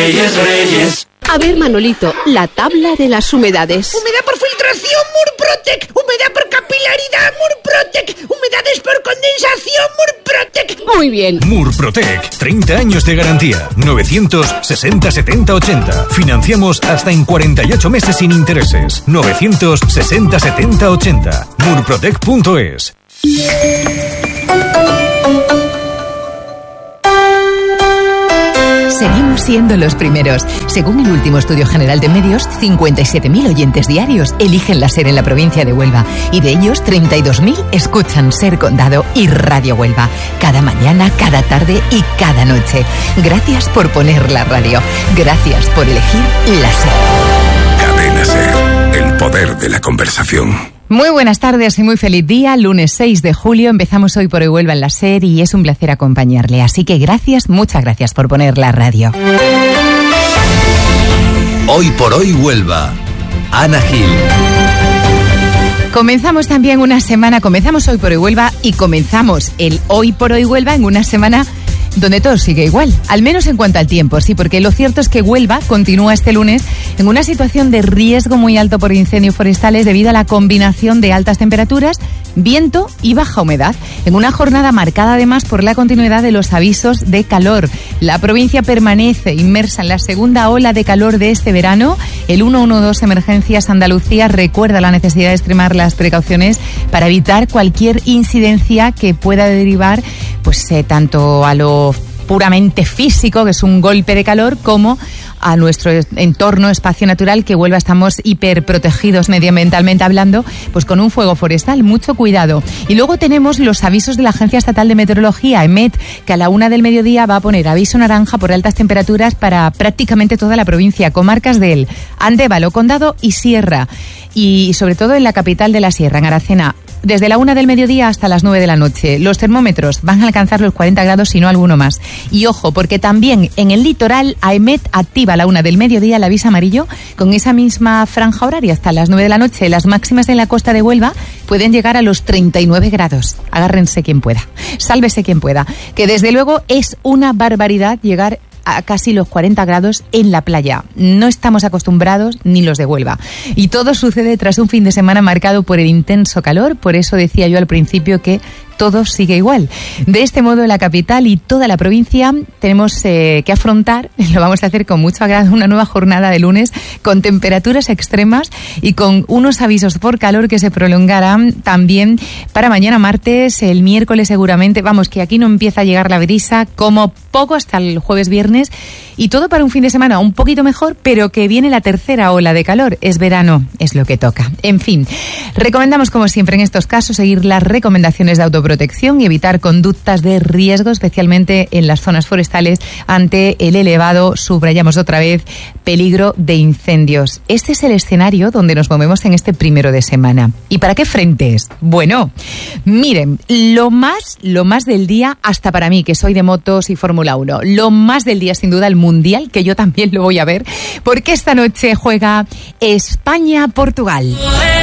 Reyes, Reyes. A ver, Manolito, la tabla de las humedades. Humedad por filtración, Murprotec. Humedad por capilaridad, Murprotec. Humedades por condensación, Murprotec. Muy bien. Murprotec, 30 años de garantía. 960 70 80. Financiamos hasta en 48 meses sin intereses. 960 70 80. Murprotec.es. Seguimos siendo los primeros. Según el último estudio general de medios, 57.000 oyentes diarios eligen la SER en la provincia de Huelva. Y de ellos, 32.000 escuchan SER Condado y Radio Huelva. Cada mañana, cada tarde y cada noche. Gracias por poner la radio. Gracias por elegir la SER. Cadena SER, el poder de la conversación. Muy buenas tardes y muy feliz día. Lunes 6 de julio. Empezamos hoy por Hoy Huelva en la SER y es un placer acompañarle. Así que gracias, muchas gracias por poner la radio. Hoy por Hoy Huelva. Ana Gil. Comenzamos también una semana, comenzamos Hoy por Hoy Huelva y comenzamos el Hoy por Hoy Huelva en una semana donde todo sigue igual, al menos en cuanto al tiempo, sí, porque lo cierto es que Huelva continúa este lunes en una situación de riesgo muy alto por incendios forestales debido a la combinación de altas temperaturas, viento y baja humedad, en una jornada marcada además por la continuidad de los avisos de calor. La provincia permanece inmersa en la segunda ola de calor de este verano. El 112 Emergencias Andalucía recuerda la necesidad de extremar las precauciones para evitar cualquier incidencia que pueda derivar tanto a lo puramente físico, que es un golpe de calor, como a nuestro entorno, espacio natural, que Huelva estamos hiperprotegidos medioambientalmente hablando, pues con un fuego forestal. Mucho cuidado. Y luego tenemos los avisos de la Agencia Estatal de Meteorología, EMET, que a la 1 del mediodía va a poner aviso naranja por altas temperaturas para prácticamente toda la provincia, comarcas del Andévalo, Condado y Sierra. Y sobre todo en la capital de la Sierra, en Aracena, desde la 1 del mediodía hasta las 9 de la noche. Los termómetros van a alcanzar los 40 grados, si no alguno más. Y ojo, porque también en el litoral AEMET activa a la 1 del mediodía el aviso amarillo con esa misma franja horaria hasta las 9 de la noche. Las máximas en la costa de Huelva pueden llegar a los 39 grados. Agárrense quien pueda. Sálvese quien pueda. Que desde luego es una barbaridad llegar a casi los 40 grados en la playa. No estamos acostumbrados, ni los de Huelva. Y todo sucede tras un fin de semana marcado por el intenso calor. Por eso decía yo al principio que todo sigue igual. De este modo, la capital y toda la provincia tenemos que afrontar, lo vamos a hacer con mucho agrado, una nueva jornada de lunes con temperaturas extremas y con unos avisos por calor que se prolongarán también para mañana martes, el miércoles seguramente. Vamos, que aquí no empieza a llegar la brisa, como poco hasta el jueves, viernes, y todo para un fin de semana un poquito mejor, pero que viene la tercera ola de calor. Es verano, es lo que toca. En fin, recomendamos como siempre en estos casos seguir las recomendaciones de autoprotección y evitar conductas de riesgo, especialmente en las zonas forestales, ante el elevado, subrayamos otra vez, peligro de incendios. Este es el escenario donde nos movemos en este primero de semana. ¿Y para qué frentes? Bueno, miren, lo más del día, hasta para mí, que soy de motos y Fórmula 1, lo más del día, sin duda, el Mundial, que yo también lo voy a ver, porque esta noche juega España-Portugal.